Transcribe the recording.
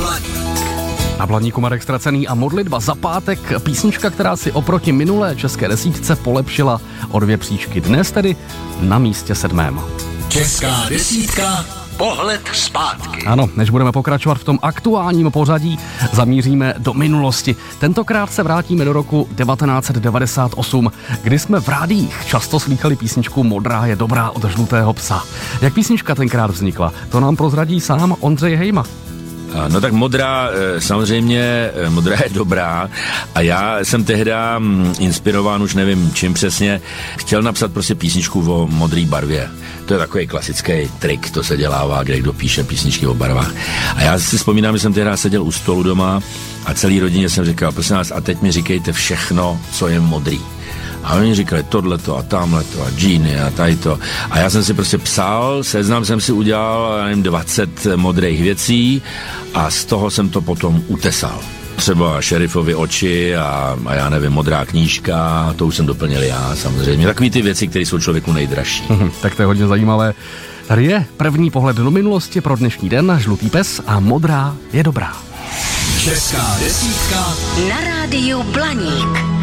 Blaník. Na Blaníku Marek Ztracený a Modlitba za pátek, písnička, která si oproti minulé české desítce polepšila o 2 příčky. Dnes tedy na místě 7. Česká desítka. Pohled zpátky. Ano, než budeme pokračovat v tom aktuálním pořadí, zamíříme do minulosti. Tentokrát se vrátíme do roku 1998, kdy jsme v rádiích často slýchali písničku Modrá je dobrá od Žlutého psa. Jak písnička tenkrát vznikla, to nám prozradí sám Ondřej Hejma. No tak modrá, samozřejmě, modrá je dobrá a já jsem tehda inspirován, už nevím čím přesně, chtěl napsat prostě písničku o modré barvě. To je takový klasický trik, to se dělává, kde kdo píše písničky o barvách. A já si vzpomínám, že jsem tehda seděl u stolu doma a celý rodině jsem říkal, prosím vás, a teď mi říkejte všechno, co je modrý. A oni říkali tohleto a tamhleto a džíny a tadyto. A já jsem si prostě psal, seznam jsem si udělal, já nevím, 20 modrých věcí a z toho jsem to potom utesal. Třeba šerifovi oči a já nevím, modrá knížka, to už jsem doplnil já samozřejmě. Takový ty věci, které jsou člověku nejdražší. Tak to je hodně zajímavé. Tady je první pohled do minulosti pro dnešní den, Žlutý pes a Modrá je dobrá. Česká desítka na rádiu Blaník.